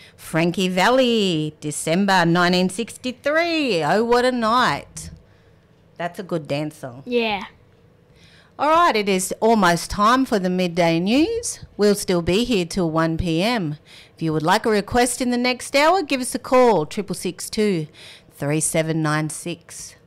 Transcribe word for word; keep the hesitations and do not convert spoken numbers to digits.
Frankie Valli, December nineteen sixty-three. Oh, what a night. That's a good dance song. Yeah. All right, it is almost time for the midday news. We'll still be here till one p m. If you would like a request in the next hour, give us a call, triple six two, three seven nine six.